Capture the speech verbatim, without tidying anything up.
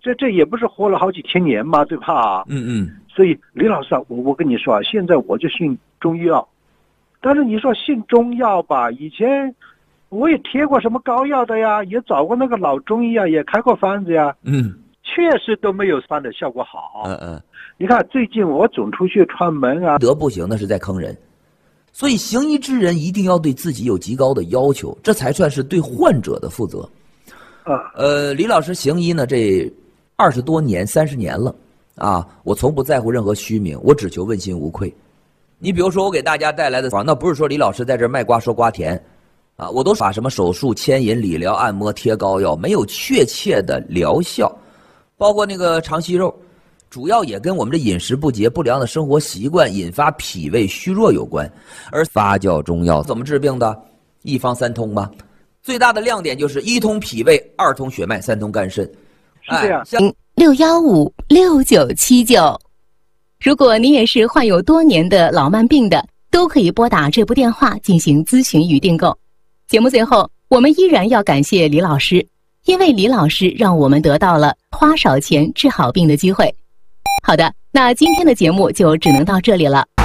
这这也不是活了好几千年嘛，对吧？ 嗯嗯。 所以李老师啊，我我跟你说啊，现在我就信中医药，但是你说信中药吧，以前我也贴过什么膏药的呀，也找过那个老中医啊，也开过方子呀， 嗯， 确实都没有方的效果好。 嗯嗯。 你看最近我总出去串门啊， 得不行那是在坑人。所以行医之人一定要对自己有极高的要求，这才算是对患者的负责。 啊， 呃，李老师行医呢，这二十多年、三十年了啊，我从不在乎任何虚名，我只求问心无愧。你比如说，我给大家带来的那不是说李老师在这卖瓜说瓜甜啊，我都把什么手术、牵引、理疗、按摩、贴膏药，没有确切的疗效，包括那个肠息肉。主要也跟我们的饮食不节、不良的生活习惯引发脾胃虚弱有关。而发酵中药怎么治病的？一方三通吧。最大的亮点就是一通脾胃，二通血脉，三通肝肾。 是这样。 像六幺五六九七九，如果你也是患有多年的老慢病的，都可以拨打这部电话进行咨询与订购。节目最后，我们依然要感谢李老师，因为李老师让我们得到了花少钱治好病的机会。好的，那今天的节目就只能到这里了。